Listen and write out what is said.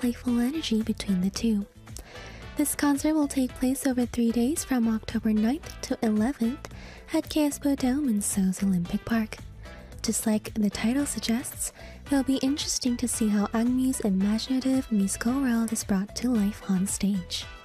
playful energy between the two. This concert will take place over 3 days from October 9th to 11th at KSPO Dome in Seoul's Olympic Park. Just like the title suggests, it'll be interesting to see how Angmi's imaginative musical world is brought to life on stage.